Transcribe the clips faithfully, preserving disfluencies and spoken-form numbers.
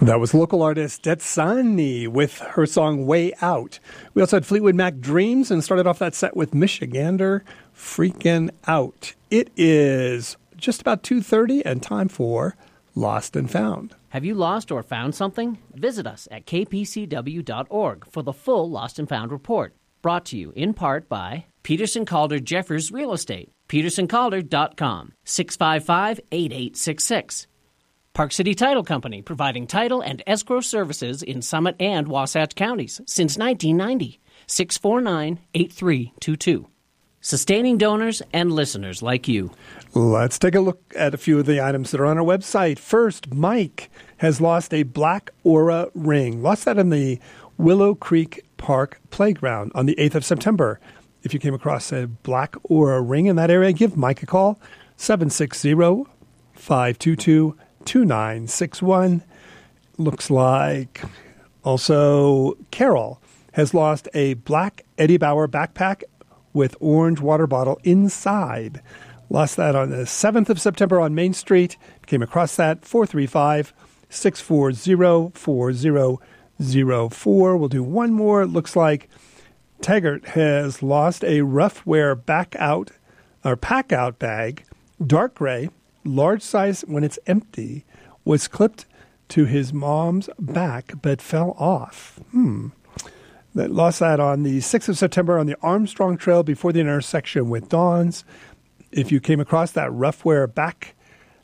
That was local artist Detsani with her song Way Out. We also had Fleetwood Mac Dreams and started off that set with Michigander Freakin' Out. It is just about two thirty and time for Lost and Found. Have you lost or found something? Visit us at k p c w dot org for the full Lost and Found report. Brought to you in part by Peterson Calder Jeffers Real Estate, peterson calder dot com, six five five, eight eight six six. Park City Title Company, providing title and escrow services in Summit and Wasatch counties since nineteen ninety. six four nine, eight three two two. Sustaining donors and listeners like you. Let's take a look at a few of the items that are on our website. First, Mike has lost a black Aura ring. Lost that in the Willow Creek Park playground on the eighth of September. If you came across a black Aura ring in that area, give Mike a call, seven six zero, five two two, two nine six one. Looks like also Carol has lost a black Eddie Bauer backpack with orange water bottle inside. Lost that on the seventh of September on Main Street. Came across that, four three five, six four zero, four zero zero four. We'll do one more. It looks like Taggart has lost a Roughwear back out or pack out bag, dark gray, large size when it's empty, was clipped to his mom's back but fell off. Hmm. That lost that on the sixth of September on the Armstrong Trail before the intersection with Dawn's. If you came across that Roughwear back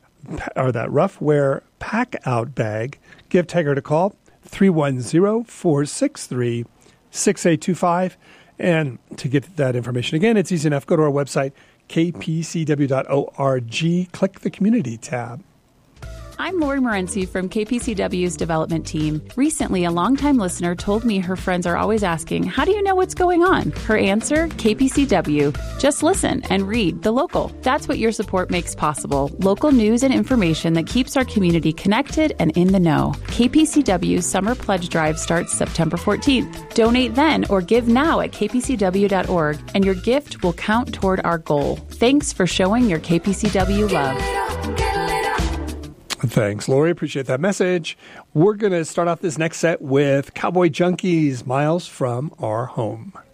or that Roughwear pack out bag, give Taggart a call, three one zero, four six three, six eight two five. And to get that information again, it's easy enough. Go to our website, k p c w dot org. Click the community tab. I'm Lori Morency from K P C W's development team. Recently, a longtime listener told me her friends are always asking, how do you know what's going on? Her answer, K P C W. Just listen and read The Local. That's what your support makes possible. Local news and information that keeps our community connected and in the know. K P C W's Summer Pledge Drive starts September fourteenth. Donate then or give now at k p c w dot org, and your gift will count toward our goal. Thanks for showing your K P C W love. Thanks, Lori. Appreciate that message. We're going to start off this next set with Cowboy Junkies, Miles from Our Home.